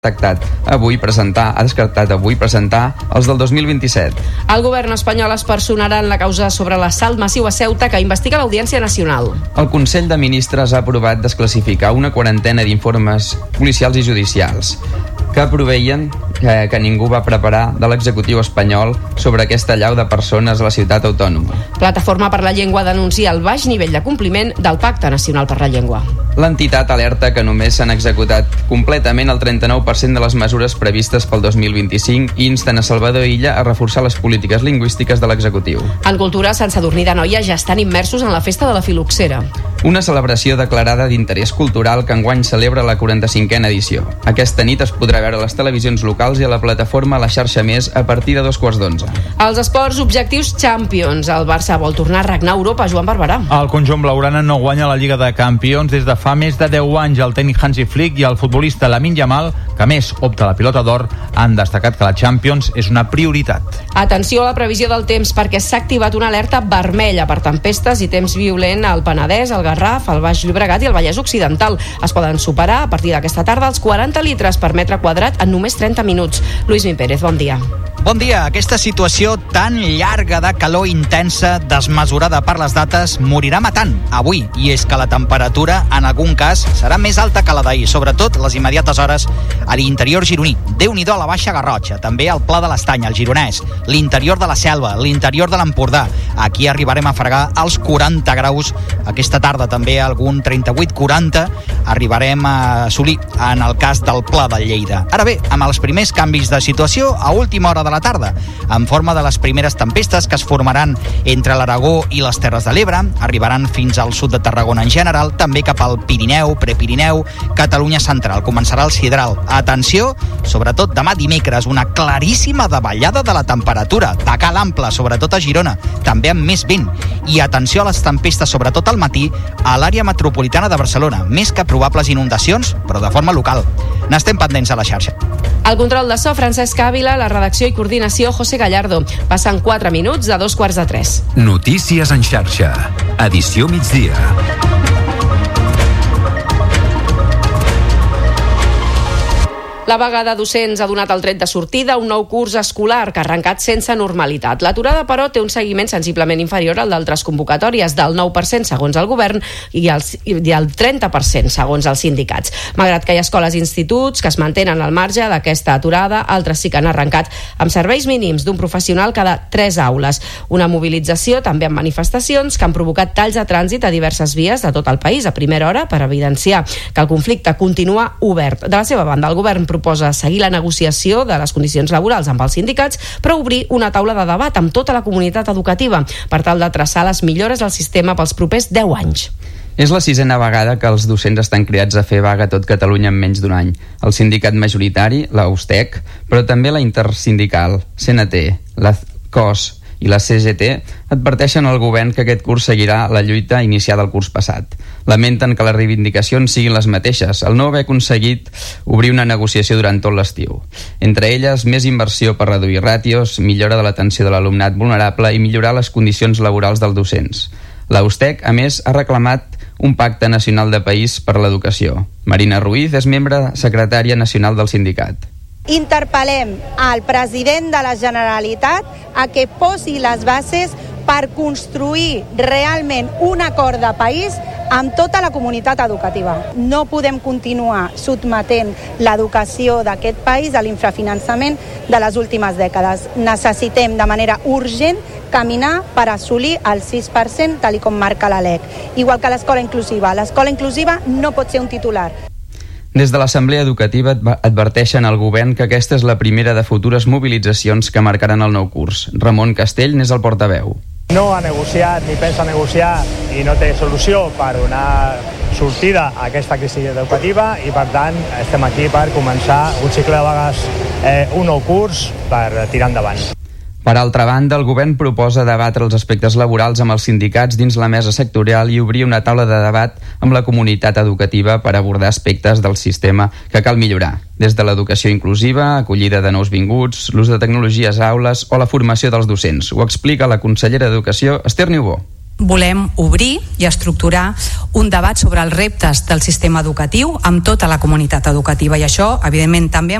ha descartat avui presentar els del 2027. El govern espanyol es personarà en la causa sobre l'assalt massiu a Ceuta que investiga l'Audiència Nacional. El Consell de Ministres ha aprovat desclassificar una quarantena d'informes policials i judicials que proveien que ningú va preparar de l'executiu espanyol sobre aquesta allau de persones a la ciutat autònoma. Plataforma per la Llengua denuncia el baix nivell de compliment del Pacte Nacional per la Llengua. L'entitat alerta que només s'han executat completament el 39% de les mesures previstes pel 2025 i insten a Salvador Illa a reforçar les polítiques lingüístiques de l'executiu. En cultura, Sant Sadurní d'Anoia ja estan immersos en la festa de la Filoxera. Una celebració declarada d'interès cultural que enguany celebra la 45a edició. Aquesta nit es podrà veure a les televisions locals i a la plataforma La Xarxa Més a partir de 2:15. Els esports objectius Champions. El Barça vol tornar a regnar a Europa. Joan Barberà. El conjunt blaugrana no guanya la Lliga de Campions des de fa més de 10 anys. El tècnic Hansi Flick i el futbolista Lamine Yamal, que més opta a la pilota d'or, han destacat que la Champions és una prioritat. Atenció a la previsió del temps perquè s'ha activat una alerta vermella per tempestes i temps violent al Penedès, al Garraf, al Baix Llobregat i al Vallès Occidental. Es poden superar a partir d'aquesta tarda els 40 litres per metre quadrat en només 30 minuts. Lluís Mi Pérez, bon dia. Bon dia. Aquesta situació tan llarga de calor intensa, desmesurada per les dates, morirà matant avui. I és que la temperatura, en algun cas, serà més alta que la d'ahir, sobretot les immediates hores a l'interior gironí. Déu-n'hi-do a la Baixa Garrotxa, també al Pla de l'Estany, al Gironès, l'interior de la Selva, l'interior de l'Empordà. Aquí arribarem a fregar els 40 graus. Aquesta tarda també algun 38-40 arribarem a assolir en el cas del Pla de Lleida. Ara bé, amb els primers canvis de situació a última hora de la tarda, en forma de les primeres tempestes que es formaran entre l'Aragó i les Terres de l'Ebre, arribaran fins al sud de Tarragona en general, també cap al Pirineu, Prepirineu, Catalunya central. Començarà el sidral. Atenció, sobretot demà dimecres, una claríssima davallada de la temperatura, de cal ample, sobretot a Girona, també amb més vent. I atenció a les tempestes, sobretot al matí, a l'àrea metropolitana de Barcelona, més que probables inundacions, però de forma local. N'estem pendents a la xarxa. El control de so, Francesc Ávila, la redacció i coordinació, José Gallardo. Passen 4 minuts de 2:45. Notícies en xarxa. Edició migdia. La vaga de docents ha donat el tret de sortida a un nou curs escolar que ha arrencat sense normalitat. L'aturada, però, té un seguiment sensiblement inferior al d'altres convocatòries, del 9% segons el govern i el 30% segons els sindicats. Malgrat que hi ha escoles i instituts que es mantenen al marge d'aquesta aturada, altres sí que han arrencat amb serveis mínims d'un professional cada 3 aules. Una mobilització també amb manifestacions que han provocat talls de trànsit a diverses vies de tot el país a primera hora per evidenciar que el conflicte continua obert. De la seva banda, el govern proposa seguir la negociació de les condicions laborals amb els sindicats, però obrir una taula de debat amb tota la comunitat educativa per tal de traçar les millores del sistema pels propers 10 anys. És la 6a vegada que els docents estan cridats a fer vaga a tot Catalunya en menys d'un any. El sindicat majoritari, la USTEC, però també la intersindical, CNT, la COS i la CGT adverteixen al govern que aquest curs seguirà la lluita iniciada el curs passat. Lamenten que les reivindicacions siguin les mateixes, al no haver aconseguit obrir una negociació durant tot l'estiu. Entre elles, més inversió per reduir ràtios, millora de l'atenció de l'alumnat vulnerable i millorar les condicions laborals dels docents. La USTEC, a més, ha reclamat un pacte nacional de país per l'educació. Marina Ruiz és membre secretària nacional del sindicat. Interpel·lem al president de la Generalitat a que posi les bases per construir realment un acord de país amb tota la comunitat educativa. No podem continuar sotmetent l'educació d'aquest país a l'infrafinançament de les últimes dècades. Necessitem de manera urgent caminar per assolir el 6% tal com marca la LEC. Igual que l'escola inclusiva. L'escola inclusiva no pot ser un titular. Des de l'Assemblea Educativa adverteixen al govern que aquesta és la primera de futures mobilitzacions que marcaran el nou curs. Ramon Castell n'és el portaveu. No ha negociat ni pensa negociar i no té solució per donar sortida a aquesta crisi educativa i, per tant, estem aquí per començar un cicle de vagues, un nou curs per tirar endavant. Per altra banda, el govern proposa debatre els aspectes laborals amb els sindicats dins la mesa sectorial i obrir una taula de debat amb la comunitat educativa per abordar aspectes del sistema que cal millorar, des de l'educació inclusiva, acollida de nous vinguts, l'ús de tecnologies a aules o la formació dels docents. Ho explica la consellera d'Educació, Esther Niubó. volem obrir i estructurar un debat sobre els reptes del sistema educatiu amb tota la comunitat educativa, i això, evidentment, també